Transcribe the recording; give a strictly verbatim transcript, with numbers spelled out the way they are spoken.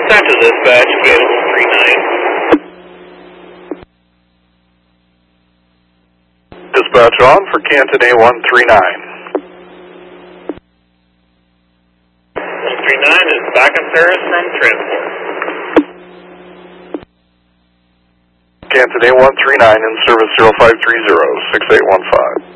Central Dispatch, Gate one three nine. Dispatch on for Canton A one three nine. one three nine is back in service from transport. Canton A one three nine in service zero five three zero, six eight one five.